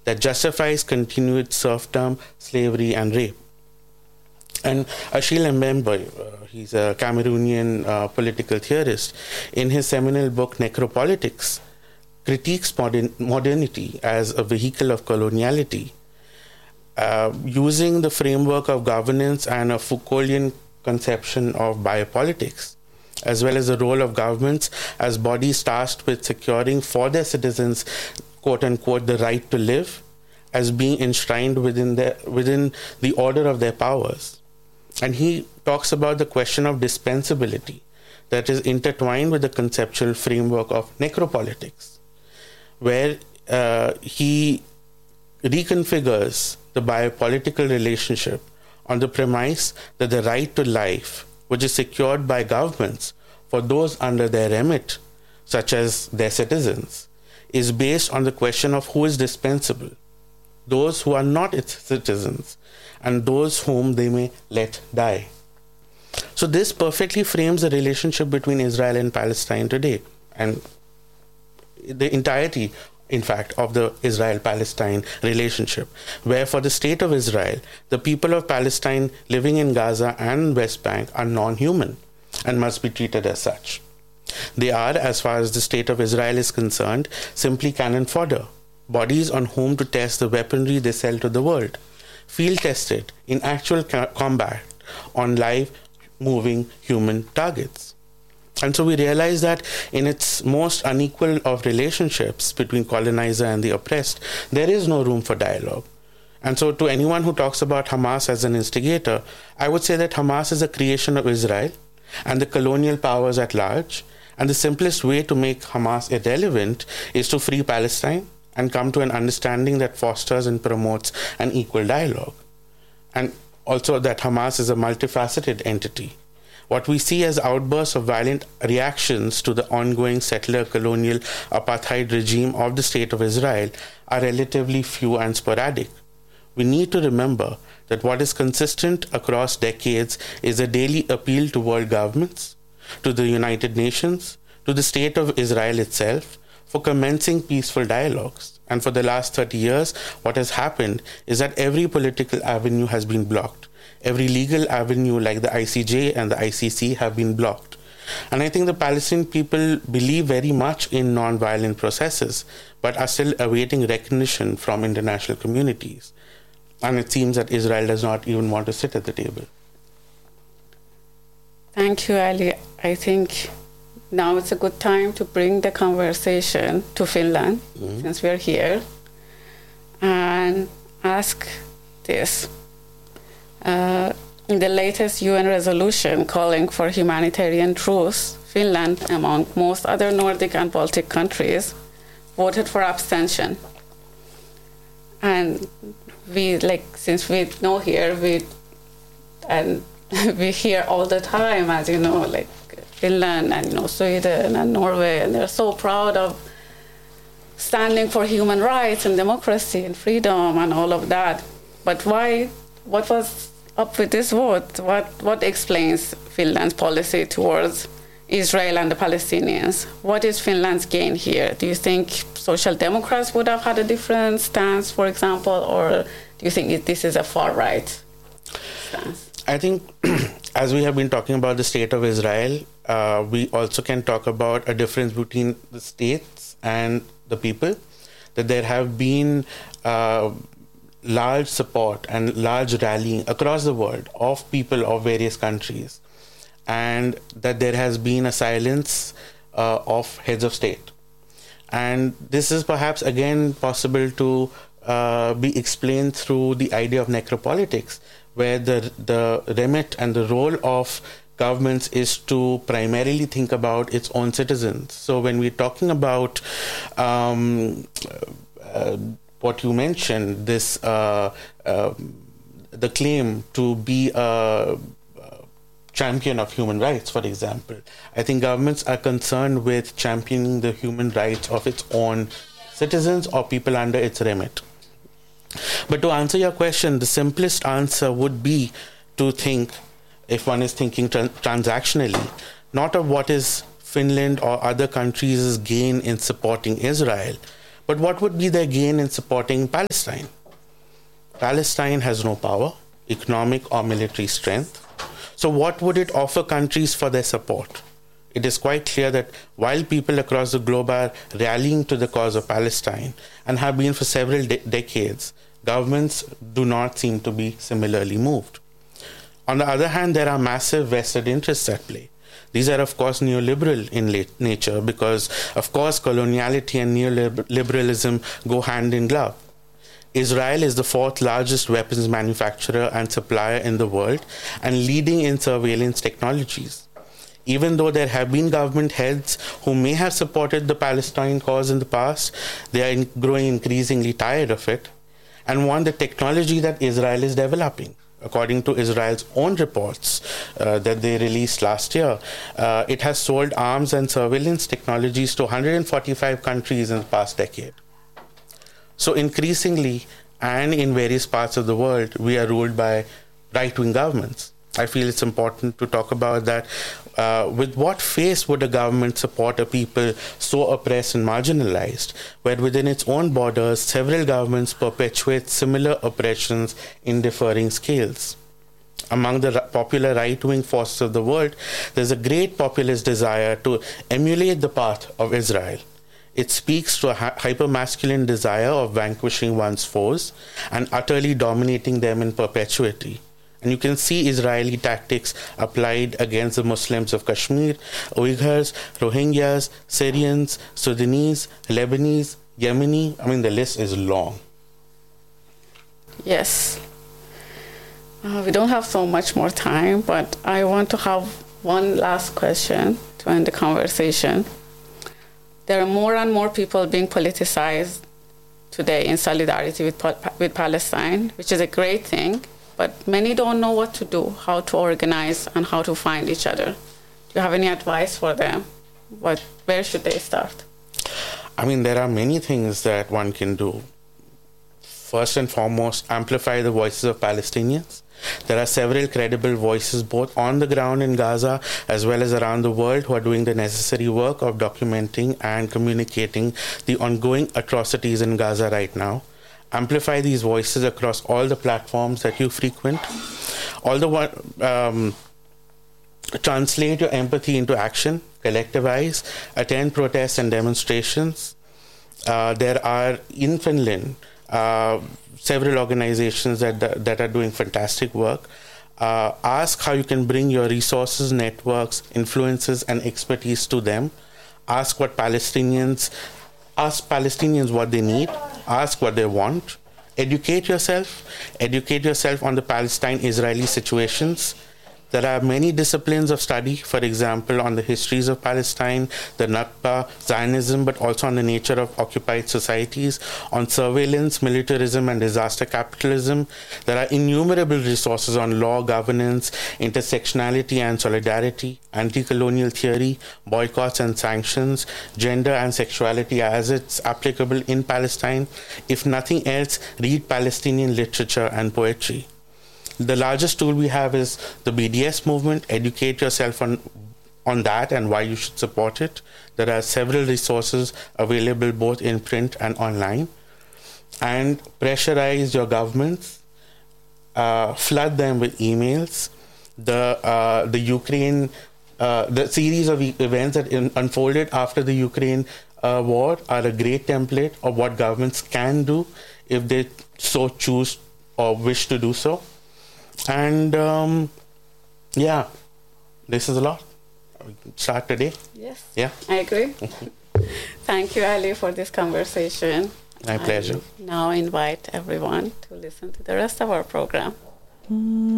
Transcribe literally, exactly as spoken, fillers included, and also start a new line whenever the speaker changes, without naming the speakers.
that justifies continued serfdom, slavery, and rape. And Achille Mbembe, uh, he's a Cameroonian uh, political theorist, in his seminal book Necropolitics, critiques modern, modernity as a vehicle of coloniality, uh, using the framework of governance and a Foucauldian conception of biopolitics, as well as the role of governments as bodies tasked with securing for their citizens, quote-unquote, the right to live, as being enshrined within, their, within the order of their powers. And he talks about the question of dispensability that is intertwined with the conceptual framework of necropolitics, where uh, he reconfigures the biopolitical relationship on the premise that the right to life, which is secured by governments for those under their remit, such as their citizens, is based on the question of who is dispensable, those who are not its citizens, and those whom they may let die. So this perfectly frames the relationship between Israel and Palestine today, and the entirety, in fact, of the Israel-Palestine relationship, where for the state of Israel, the people of Palestine living in Gaza and West Bank are non-human and must be treated as such. They are, as far as the state of Israel is concerned, simply cannon fodder, bodies on whom to test the weaponry they sell to the world, field tested in actual ca- combat on live, moving human targets. And so we realize that in its most unequal of relationships between colonizer and the oppressed, there is no room for dialogue. And so to anyone who talks about Hamas as an instigator, I would say that Hamas is a creation of Israel and the colonial powers at large. And the simplest way to make Hamas irrelevant is to free Palestine and come to an understanding that fosters and promotes an equal dialogue. And also that Hamas is a multifaceted entity. What we see as outbursts of violent reactions to the ongoing settler colonial apartheid regime of the State of Israel are relatively few and sporadic. We need to remember that what is consistent across decades is a daily appeal to world governments, to the United Nations, to the State of Israel itself, for commencing peaceful dialogues. And for the last thirty years, what has happened is that every political avenue has been blocked. Every legal avenue like the I C J and the I C C have been blocked. And I think the Palestinian people believe very much in non-violent processes, but are still awaiting recognition from international communities. And it seems that Israel does not even want to sit at the table.
Thank you, Ali. I think now it's a good time to bring the conversation to Finland, mm-hmm. since we're here, and ask this. Uh, in the latest U N resolution calling for humanitarian truce, Finland, among most other Nordic and Baltic countries, voted for abstention. And we, like, since we know here, we and we hear all the time, as you know, like Finland and you know Sweden and Norway, and they're so proud of standing for human rights and democracy and freedom and all of that. But why? What was up with this vote? What what explains Finland's policy towards Israel and the Palestinians? What is Finland's gain here? Do you think Social Democrats would have had a different stance, for example, or do you think this is a far-right stance?
I think, as we have been talking about the state of Israel, uh, we also can talk about a difference between the states and the people, that there have been uh, large support and large rallying across the world of people of various countries, and that there has been a silence uh, of heads of state. And this is perhaps again possible to uh, be explained through the idea of necropolitics, where the the remit and the role of governments is to primarily think about its own citizens. So when we're talking about um, uh, what you mentioned, this uh, uh, the claim to be a champion of human rights, for example, I think governments are concerned with championing the human rights of its own citizens or people under its remit. But to answer your question, the simplest answer would be to think, if one is thinking tra- transactionally, not of what is Finland or other countries' gain in supporting Israel, But what would be their gain in supporting Palestine? Palestine has no power, economic or military strength. So what would it offer countries for their support? It is quite clear that while people across the globe are rallying to the cause of Palestine and have been for several de- decades, governments do not seem to be similarly moved. On the other hand, there are massive vested interests at play. These are, of course, neoliberal in la- nature because, of course, coloniality and neoliberalism go hand in glove. Israel is the fourth largest weapons manufacturer and supplier in the world and leading in surveillance technologies. Even though there have been government heads who may have supported the Palestine cause in the past, they are in- growing increasingly tired of it and want the technology that Israel is developing. According to Israel's own reports uh, that they released last year, uh, it has sold arms and surveillance technologies to one hundred forty-five countries in the past decade. So increasingly, and in various parts of the world, we are ruled by right-wing governments. I feel it's important to talk about that. Uh, with what face would a government support a people so oppressed and marginalized, where within its own borders, several governments perpetuate similar oppressions in differing scales? Among the popular right-wing forces of the world, there's a great populist desire to emulate the path of Israel. It speaks to a hyper-masculine desire of vanquishing one's foes and utterly dominating them in perpetuity. And you can see Israeli tactics applied against the Muslims of Kashmir, Uyghurs, Rohingyas, Syrians, Sudanese, Lebanese, Yemeni. I mean, the list is long.
Yes. Uh, we don't have so much more time, but I want to have one last question to end the conversation. There are more and more people being politicized today in solidarity with, with Palestine, which is a great thing. But many don't know what to do, how to organize, and how to find each other. Do you have any advice for them? What, where should they start?
I mean, there are many things that one can do. First and foremost, amplify the voices of Palestinians. There are several credible voices both on the ground in Gaza as well as around the world who are doing the necessary work of documenting and communicating the ongoing atrocities in Gaza right now. Amplify these voices across all the platforms that you frequent. All the one, um, translate your empathy into action, collectivize, attend protests and demonstrations. Uh, there are in Finland uh, several organizations that that are doing fantastic work. Uh, ask how you can bring your resources, networks, influences, and expertise to them. Ask what Palestinians. Ask Palestinians what they need. Ask what they want. Educate yourself. Educate yourself on the Palestine-Israeli situations. There are many disciplines of study, for example, on the histories of Palestine, the Nakba, Zionism, but also on the nature of occupied societies, on surveillance, militarism, and disaster capitalism. There are innumerable resources on law, governance, intersectionality and solidarity, anti-colonial theory, boycotts and sanctions, gender and sexuality as it's applicable in Palestine. If nothing else, read Palestinian literature and poetry. The largest tool we have is the B D S movement. Educate yourself on on that and why you should support it. There are several resources available both in print and online. And pressurize your governments. Uh, flood them with emails. The uh, the Ukraine, uh, the series of e- events that in, unfolded after the Ukraine uh, war are a great template of what governments can do if they so choose or wish to do so. And um, yeah, this is a lot. Start today.
Yes.
Yeah.
I agree. Thank you, Ali, for this conversation.
My pleasure.
I now invite everyone to listen to the rest of our program.